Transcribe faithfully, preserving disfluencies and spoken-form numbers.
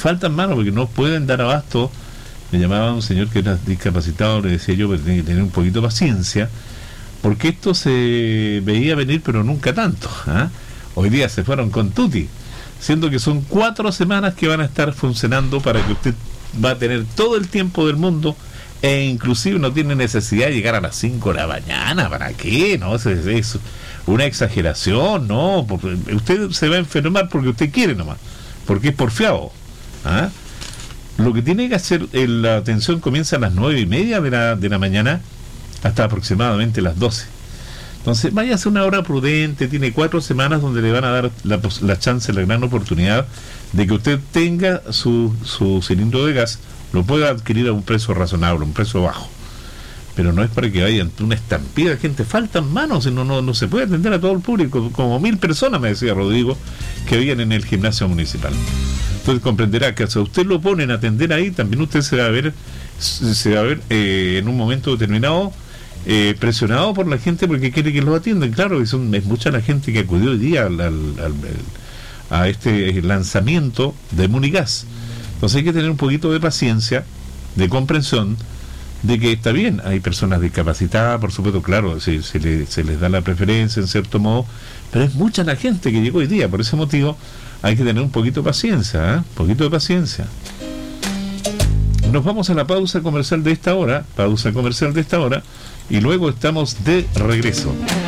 faltan manos porque no pueden dar abasto. Me llamaba un señor que era discapacitado, le decía yo, pero tiene que tener un poquito de paciencia, porque esto se veía venir, pero nunca tanto, ¿eh? Hoy día se fueron con tutti, siendo que son cuatro semanas que van a estar funcionando para que usted va a tener todo el tiempo del mundo, e inclusive no tiene necesidad de llegar a las cinco de la mañana. ¿Para qué? No, es, es una exageración, no, porque usted se va a enfermar porque usted quiere nomás, porque es porfiado, ¿ah? Lo que tiene que hacer, el, la atención comienza a las nueve y media de la, de la mañana hasta aproximadamente las doce. Entonces vaya a hacer una hora prudente, tiene cuatro semanas donde le van a dar la, la chance, la gran oportunidad de que usted tenga su, su cilindro de gas, lo pueda adquirir a un precio razonable, un precio bajo. Pero no es para que vaya ante una estampida de gente, faltan manos, no, no, no se puede atender a todo el público, como mil personas, me decía Rodrigo, que habían en el gimnasio municipal. Entonces comprenderá que si usted lo pone en atender ahí, también usted se va a ver, se va a ver eh, en un momento determinado eh, presionado por la gente porque quiere que lo atiendan. Claro, es, un, es mucha la gente que acudió hoy día al, al, al, a este lanzamiento de Munigas. Entonces hay que tener un poquito de paciencia, de comprensión, de que está bien, hay personas discapacitadas, por supuesto, claro, se, se, le, se les da la preferencia en cierto modo, pero es mucha la gente que llegó hoy día, por ese motivo hay que tener un poquito de paciencia, ¿eh? Un poquito de paciencia. Nos vamos a la pausa comercial de esta hora, pausa comercial de esta hora, y luego estamos de regreso.